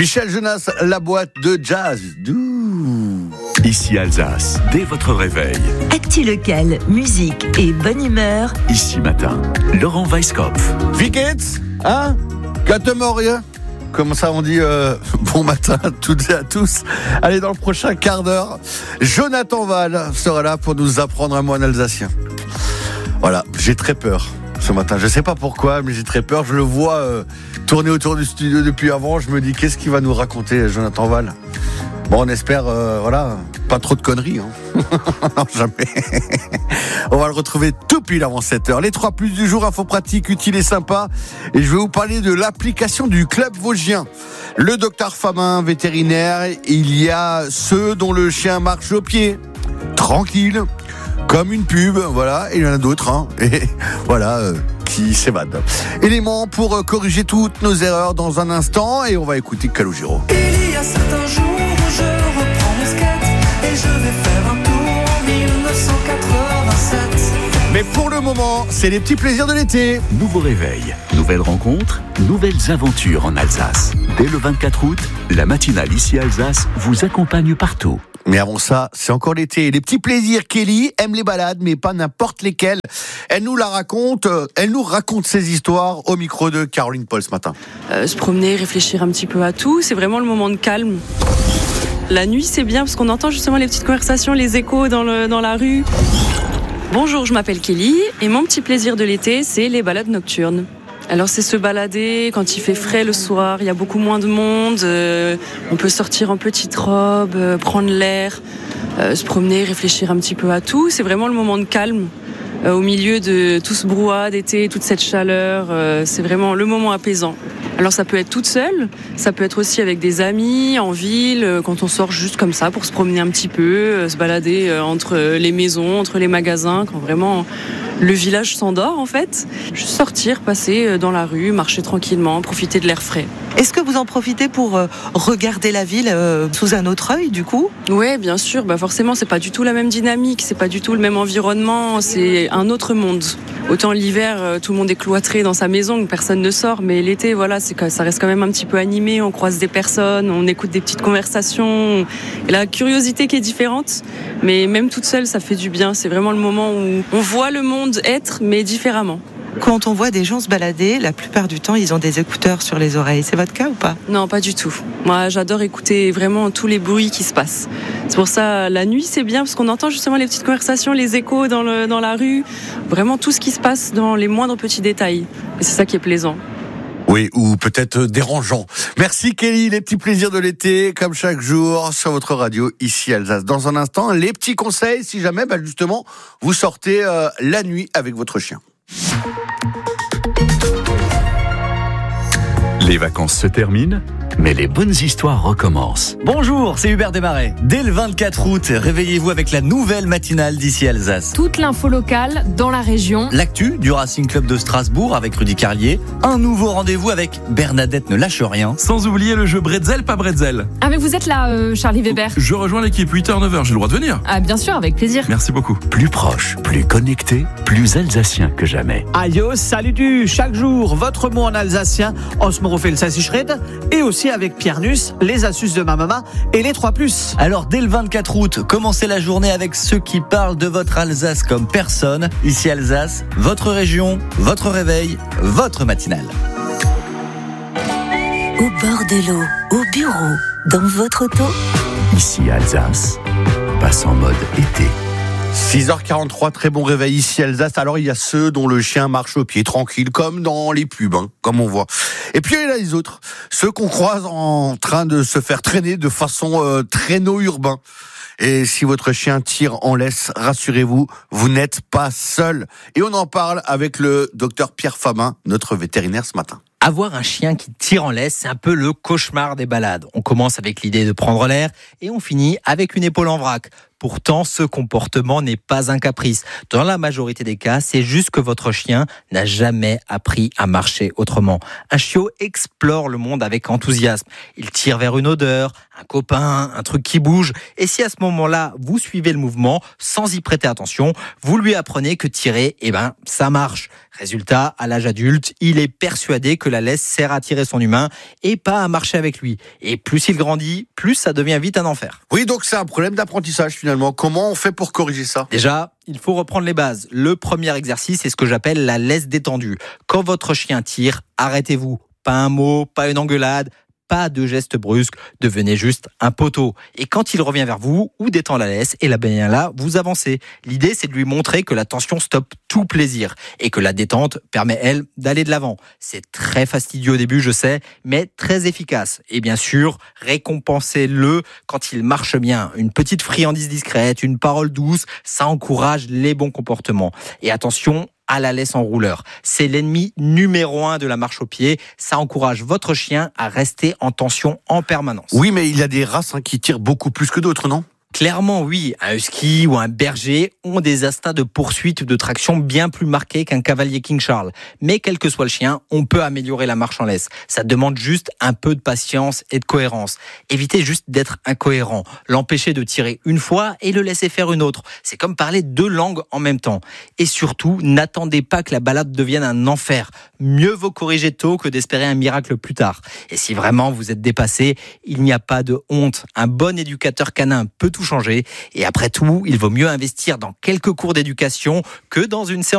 Michel Jonas, la boîte de jazz. Ici Alsace, dès votre réveil. Actu local, musique et bonne humeur. Ici matin, Laurent Weisskopf. Wie geht's? Hein? Gute Morgen? Comme ça on dit bon matin à toutes et à tous. Allez, dans le prochain quart d'heure, Jonathan Val sera là pour nous apprendre un mot en alsacien. Voilà, j'ai très peur ce matin. Je sais pas pourquoi, mais j'ai très peur. Je le vois tourner autour du studio depuis avant. Je me dis, qu'est-ce qu'il va nous raconter, Jonathan Val? Bon, on espère, voilà, pas trop de conneries. Hein. Non, jamais. On va le retrouver tout pile avant 7h. Les 3 plus du jour, info pratique, utile et sympa. Et je vais vous parler de l'application du Club Vosgien. Le docteur Famin, vétérinaire, il y a ceux dont le chien marche au pied, tranquille, comme une pub, voilà. Et il y en a d'autres, hein. Et voilà, qui s'évadent. Éléments pour corriger toutes nos erreurs dans un instant. Et on va écouter Calogero. Il y a certains jours où je reprends mon skate et je vais faire un tour en 1987. Mais pour le moment, c'est les petits plaisirs de l'été. Nouveau réveil, nouvelles rencontres, nouvelles aventures en Alsace. Dès le 24 août, la matinale Ici Alsace vous accompagne partout. Mais avant ça, c'est encore l'été. Les petits plaisirs. Kelly aime les balades, mais pas n'importe lesquelles. Elle nous raconte ses histoires au micro de Caroline Paul ce matin. Se promener, réfléchir un petit peu à tout, c'est vraiment le moment de calme. La nuit, c'est bien parce qu'on entend justement les petites conversations, les échos dans la rue. Bonjour, je m'appelle Kelly et mon petit plaisir de l'été, c'est les balades nocturnes. Alors c'est se balader quand il fait frais le soir, il y a beaucoup moins de monde, on peut sortir en petite robe, prendre l'air, se promener, réfléchir un petit peu à tout. C'est vraiment le moment de calme au milieu de tout ce brouhaha d'été, toute cette chaleur, c'est vraiment le moment apaisant. Alors ça peut être toute seule, ça peut être aussi avec des amis, en ville, quand on sort juste comme ça pour se promener un petit peu, se balader entre les maisons, entre les magasins, quand vraiment le village s'endort en fait. Juste sortir, passer dans la rue, marcher tranquillement, profiter de l'air frais. Est-ce que vous en profitez pour regarder la ville sous un autre œil du coup ? Ouais, bien sûr, forcément c'est pas du tout la même dynamique, c'est pas du tout le même environnement, c'est un autre monde. Autant l'hiver, tout le monde est cloîtré dans sa maison, personne ne sort, mais l'été, voilà, ça reste quand même un petit peu animé, on croise des personnes, on écoute des petites conversations, et la curiosité qui est différente, mais même toute seule, ça fait du bien, c'est vraiment le moment où on voit le monde être, mais différemment. Quand on voit des gens se balader, la plupart du temps, ils ont des écouteurs sur les oreilles. C'est votre cas ou pas ? Non, pas du tout. Moi, j'adore écouter vraiment tous les bruits qui se passent. C'est pour ça, la nuit, c'est bien parce qu'on entend justement les petites conversations, les échos dans la rue. Vraiment tout ce qui se passe dans les moindres petits détails. Et c'est ça qui est plaisant. Oui, ou peut-être dérangeant. Merci Kelly, les petits plaisirs de l'été, comme chaque jour, sur votre radio, ici Alsace. Dans un instant, les petits conseils, si jamais, justement, vous sortez la nuit avec votre chien. Les vacances se terminent, mais les bonnes histoires recommencent. Bonjour, c'est Hubert Desmarais. Dès le 24 août, réveillez-vous avec la nouvelle matinale d'Ici Alsace. Toute l'info locale dans la région. L'actu du Racing Club de Strasbourg avec Rudy Carlier. Un nouveau rendez-vous avec Bernadette ne lâche rien. Sans oublier le jeu Bretzel, pas Bretzel. Ah mais vous êtes là, Charlie Weber. Je rejoins l'équipe, 8h-9h, j'ai le droit de venir. Ah bien sûr, avec plaisir. Merci beaucoup. Plus proche, plus connecté, plus alsacien que jamais. Aïe, salut chaque jour, votre mot en alsacien, Osmorofel Sassichred, et aussi avec Pierre Nuss, les astuces de ma maman et les 3+. Alors dès le 24 août, commencez la journée avec ceux qui parlent de votre Alsace comme personne. Ici Alsace, votre région, votre réveil, votre matinale. Au bord de l'eau, au bureau, dans votre auto. Ici Alsace, passe en mode été. 6h43, très bon réveil ici Alsace. Alors il y a ceux dont le chien marche au pied tranquille, comme dans les pubs, comme on voit. Et puis il y a les autres, ceux qu'on croise en train de se faire traîner de façon traîneau urbain. Et si votre chien tire en laisse, rassurez-vous, vous n'êtes pas seul. Et on en parle avec le docteur Pierre Famin, notre vétérinaire ce matin. Avoir un chien qui tire en laisse, c'est un peu le cauchemar des balades. On commence avec l'idée de prendre l'air et on finit avec une épaule en vrac. Pourtant, ce comportement n'est pas un caprice. Dans la majorité des cas, c'est juste que votre chien n'a jamais appris à marcher autrement. Un chiot explore le monde avec enthousiasme. Il tire vers une odeur, un copain, un truc qui bouge. Et si à ce moment-là, vous suivez le mouvement sans y prêter attention, vous lui apprenez que tirer, ça marche. Résultat, à l'âge adulte, il est persuadé que la laisse sert à tirer son humain et pas à marcher avec lui. Et plus il grandit, plus ça devient vite un enfer. Oui, donc c'est un problème d'apprentissage finalement. Comment on fait pour corriger ça ? Déjà, il faut reprendre les bases. Le premier exercice, c'est ce que j'appelle la laisse détendue. Quand votre chien tire, arrêtez-vous. Pas un mot, pas une engueulade. Pas de gestes brusques, devenez juste un poteau. Et quand il revient vers vous ou détend la laisse, et bien là, vous avancez. L'idée, c'est de lui montrer que la tension stoppe tout plaisir et que la détente permet, elle, d'aller de l'avant. C'est très fastidieux au début, je sais, mais très efficace. Et bien sûr, récompensez-le quand il marche bien. Une petite friandise discrète, une parole douce, ça encourage les bons comportements. Et attention, à la laisse en rouleur. C'est l'ennemi numéro 1 de la marche au pied. Ça encourage votre chien à rester en tension en permanence. Oui, mais il y a des races qui tirent beaucoup plus que d'autres, non ? Clairement, oui. Un husky ou un berger ont des instincts de poursuite ou de traction bien plus marqués qu'un cavalier King Charles. Mais quel que soit le chien, on peut améliorer la marche en laisse. Ça demande juste un peu de patience et de cohérence. Évitez juste d'être incohérent. L'empêcher de tirer une fois et le laisser faire une autre. C'est comme parler 2 langues en même temps. Et surtout, n'attendez pas que la balade devienne un enfer. Mieux vaut corriger tôt que d'espérer un miracle plus tard. Et si vraiment vous êtes dépassé, il n'y a pas de honte. Un bon éducateur canin peut tout changer. Et après tout, il vaut mieux investir dans quelques cours d'éducation que dans une séance